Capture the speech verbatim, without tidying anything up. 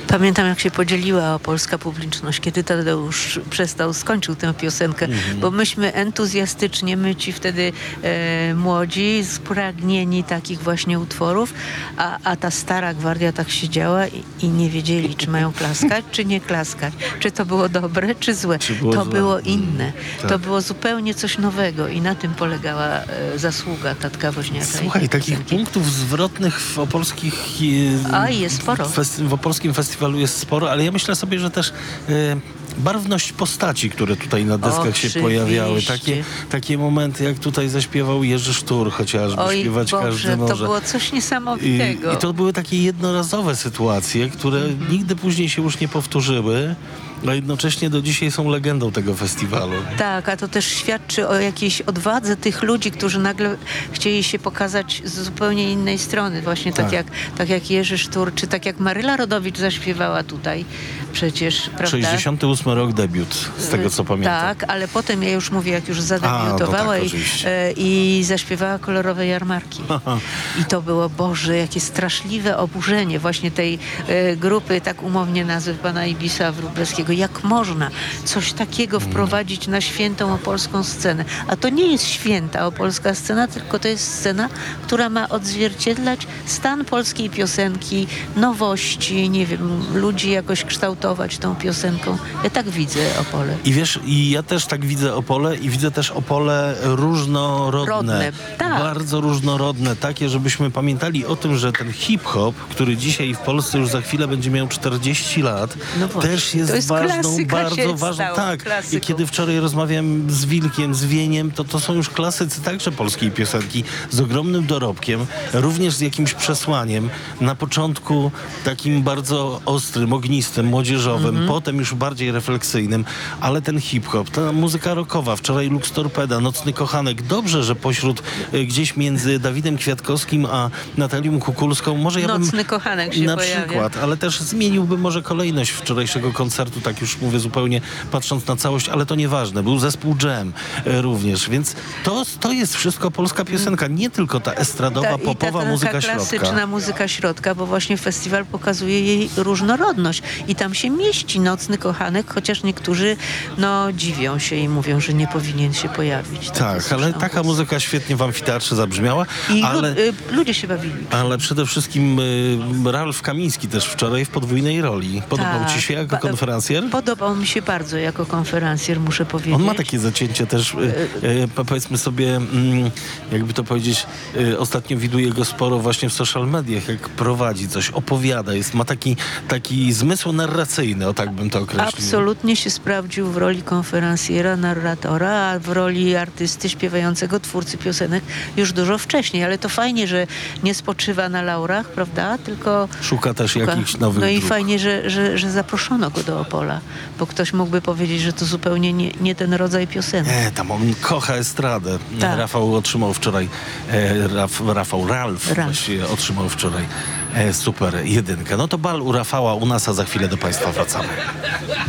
Pamiętam, jak się podzieliła polska publiczność, kiedy Tadeusz przestał, skończył tę piosenkę, Mhm. bo myśmy entuzjastycznie, my ci wtedy e, młodzi, spragnieni takich właśnie utworów, a, a ta stara gwardia tak siedziała i, i nie wiedzieli, czy mają klaskać, czy nie klaskać. Czy to było dobre, czy złe. Czy było to złe? było inne. Tak. To było zupełnie coś nowego i na tym polegała e, zasługa Tatka Woźniaka. i Słuchaj, tej takich piosenki. punktów zwrotnych w opolskich... e, A, jest sporo. festi- w opolskim festiwalu jest sporo, ale ja myślę sobie, że też e, barwność postaci, które tutaj na deskach się Oczywiście. pojawiały. Takie, takie momenty, jak tutaj zaśpiewał Jerzy Sztur chociażby, Oj śpiewać Boże, każdy to może. było coś I, niesamowitego. I to były takie jednorazowe sytuacje, które nigdy później się już nie powtórzyły, a jednocześnie do dzisiaj są legendą tego festiwalu. Tak, a to też świadczy o jakiejś odwadze tych ludzi, którzy nagle chcieli się pokazać z zupełnie innej strony. Właśnie tak, Tak. jak, tak jak Jerzy Sztur, czy tak jak Maryla Rodowicz zaśpiewała tutaj przecież, prawda? sześćdziesiąty ósmy rok debiut, z tego co pamiętam. Tak, ale potem ja już mówię, jak już A, zadebiutowała to tak, i, oczywiście. e, i zaśpiewała Kolorowe Jarmarki. I to było, Boże, jakie straszliwe oburzenie właśnie tej e, grupy, tak umownie nazwy pana Ibisa Wróblewskiego. Jak można coś takiego wprowadzić na świętą opolską scenę? A to nie jest święta opolska scena, tylko to jest scena, która ma odzwierciedlać stan polskiej piosenki, nowości, nie wiem, ludzi jakoś kształtować tą piosenką. Ja tak widzę Opole. I wiesz, i ja też tak widzę Opole i widzę też Opole różnorodne. Rodne, tak. Bardzo różnorodne, takie, żebyśmy pamiętali o tym, że ten hip-hop, który dzisiaj w Polsce już za chwilę będzie miał czterdzieści lat, No właśnie, też jest, to jest ważną, klasyka, bardzo się ważną. stała Tak. klasyką. I kiedy wczoraj rozmawiałem z Wilkiem, z Wieniem, to to są już klasycy także polskiej piosenki z ogromnym dorobkiem, również z jakimś przesłaniem. Na początku takim bardzo ostrym, ognistym, młodzieżowym, Mhm. potem już bardziej refleksyjnym, ale ten hip-hop, ta muzyka rockowa, wczoraj Lux Torpeda, Nocny Kochanek, dobrze, że pośród y, gdzieś między Dawidem Kwiatkowskim a Natalią Kukulską, może ja bym Nocny Kochanek się na pojawia. przykład, ale też zmieniłbym może kolejność wczorajszego koncertu, tak już mówię zupełnie patrząc na całość, ale to nieważne, był zespół Jam e, również, więc to, to jest wszystko polska piosenka, nie tylko ta estradowa, Ta- popowa i ta, muzyka taka klasyczna środka. muzyka środka, bo właśnie festiwal pokazuje jej różnorodność i tam się mieści Nocny Kochanek, chociaż niektórzy no dziwią się i mówią, że nie powinien się pojawić. Tak, ale zresztą taka jest. muzyka świetnie wam w teatrze zabrzmiała, I ale... lu- y, ludzie się bawili. Ale przede wszystkim y, Ralf Kamiński też wczoraj w podwójnej roli. Podobał Tak. ci się jako Ba- konferencjer? Podobał mi się bardzo jako konferencjer, muszę powiedzieć. On ma takie zacięcie też, y, y, po- powiedzmy sobie, mm, jakby to powiedzieć, y, ostatnio widuję go sporo właśnie w social mediach, jak prowadzi coś, opowiada, jest, ma taki, taki zmysł narracyjny, o tak bym to określił. Absolutnie się sprawdził w roli konferencjera, narratora, a w roli artysty śpiewającego, twórcy piosenek już dużo wcześniej, ale to fajnie, że nie spoczywa na laurach, prawda, tylko Szuka też szuka. jakichś nowych No i dróg. fajnie, że, że, że zaproszono go do Opola, bo ktoś mógłby powiedzieć, że to zupełnie nie, nie ten rodzaj piosenek. E, tam on kocha estradę. Tak. Rafał otrzymał wczoraj, e, Raf, Rafał Ralf, Ralf. właściwie otrzymał wczoraj e, super jedynkę. No to bal u Rafała, u nas, a za chwilę do Państwa wracamy.